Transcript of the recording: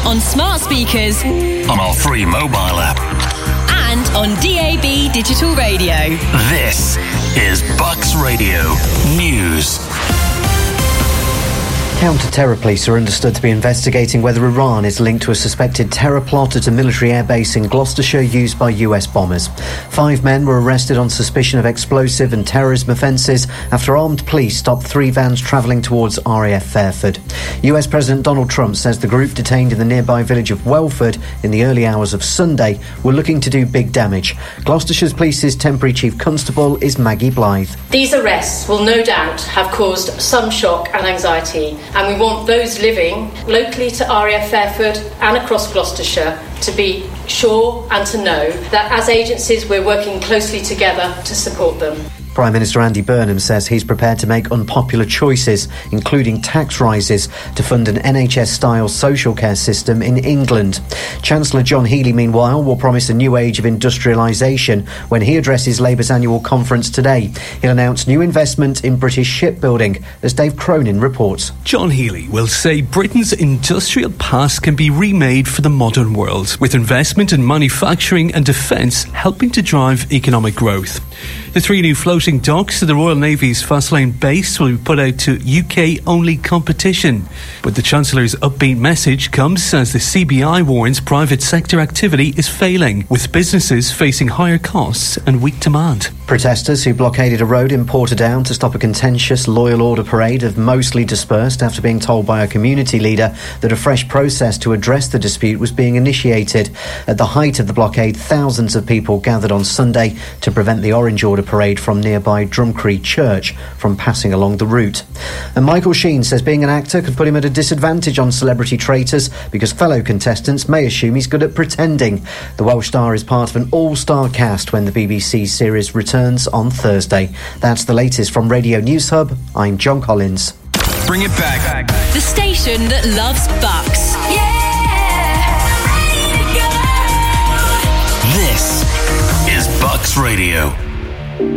on smart speakers, on our free mobile app, and on DAB digital radio. This is Bucks Radio News. Counter-terror police are understood to be investigating whether Iran is linked to a suspected terror plot at a military airbase in Gloucestershire used by US bombers. 5 men were arrested on suspicion of explosive and terrorism offences after armed police stopped 3 vans travelling towards RAF Fairford. US President Donald Trump says the group detained in the nearby village of Welford in the early hours of Sunday were looking to do big damage. Gloucestershire Police's temporary Chief Constable is Maggie Blythe. These arrests will no doubt have caused some shock and anxiety, and we want those living locally to RAF Fairford and across Gloucestershire to be sure and to know that as agencies we're working closely together to support them. Prime Minister Andy Burnham says he's prepared to make unpopular choices, including tax rises, to fund an NHS-style social care system in England. Chancellor John Healey, meanwhile, will promise a new age of industrialisation when he addresses Labour's annual conference today. He'll announce new investment in British shipbuilding, as Dave Cronin reports. John Healey will say Britain's industrial past can be remade for the modern world, with investment in manufacturing and defence helping to drive economic growth. The 3 new floating docks to the Royal Navy's Faslane base will be put out to UK-only competition. But the Chancellor's upbeat message comes as the CBI warns private sector activity is failing, with businesses facing higher costs and weak demand. Protesters who blockaded a road in Portadown to stop a contentious Loyal Order parade have mostly dispersed after being told by a community leader that a fresh process to address the dispute was being initiated. At the height of the blockade, thousands of people gathered on Sunday to prevent the Orange Order parade from nearby Drumcree Church from passing along the route. And Michael Sheen says being an actor could put him at a disadvantage on Celebrity Traitors because fellow contestants may assume he's good at pretending. The Welsh star is part of an all-star cast when the BBC series returns on Thursday. That's the latest from Radio News Hub. I'm John Collins. Bring it back. The station that loves Bucks. Yeah!